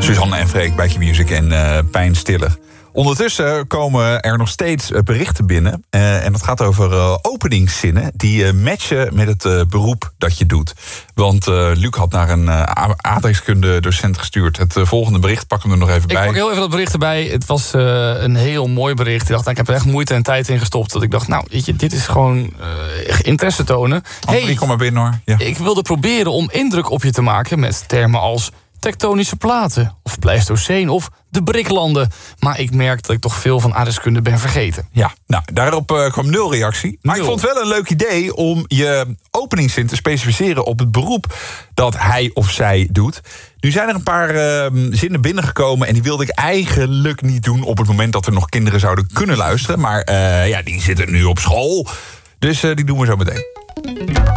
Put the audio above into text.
Suzanne en Freek bij Q-Music en Pijn Stiller. Ondertussen komen er nog steeds berichten binnen. En dat gaat over openingszinnen die matchen met het beroep dat je doet. Want Luc had naar een aardrijkskunde-docent gestuurd. Het volgende bericht, pak hem er nog even bij. Ik pak heel even dat bericht erbij. Het was een heel mooi bericht. Ik heb er echt moeite en tijd in gestopt. Dat ik dacht, weet je, dit is gewoon interesse tonen. Kom maar binnen hoor. Ja. Ik wilde proberen om indruk op je te maken met termen als tektonische platen, of Pleistoceen, of de Briklanden. Maar ik merk dat ik toch veel van aardrijkskunde ben vergeten. Ja, daarop kwam 0 reactie. Maar ik vond het wel een leuk idee om je openingszin te specificeren op het beroep dat hij of zij doet. Nu zijn er een paar zinnen binnengekomen en die wilde ik eigenlijk niet doen op het moment dat er nog kinderen zouden kunnen luisteren. Maar die zitten nu op school, dus die doen we zo meteen.